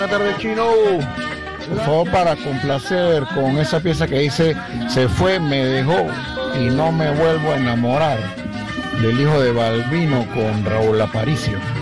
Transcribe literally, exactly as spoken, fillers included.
Buenas tardes, Chino. Por favor, para complacer con esa pieza que dice se fue, me dejó y no me vuelvo a enamorar, del hijo de Balbino con Raúl Aparicio.